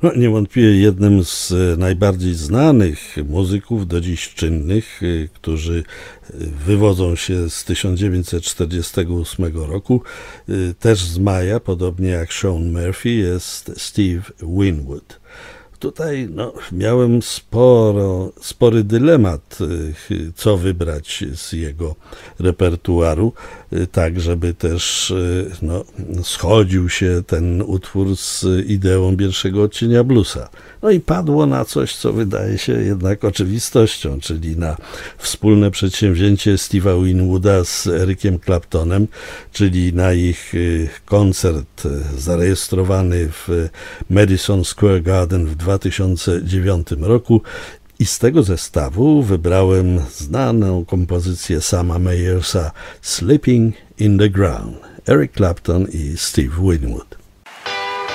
No, niewątpliwie jednym z najbardziej znanych muzyków do dziś czynnych, którzy wywodzą się z 1948 roku, też z maja, podobnie jak Sean Murphy, jest Steve Winwood. Tutaj miałem spory dylemat, co wybrać z jego repertuaru, tak żeby też schodził się ten utwór z ideą pierwszego odcienia bluesa. No i padło na coś, co wydaje się jednak oczywistością, czyli na wspólne przedsięwzięcie Steve'a Winwooda z Ericiem Claptonem, czyli na ich koncert zarejestrowany w Madison Square Garden w 2009 roku. I z tego zestawu wybrałem znaną kompozycję Sama Mayersa Sleeping in the Ground, Eric Clapton i Steve Winwood.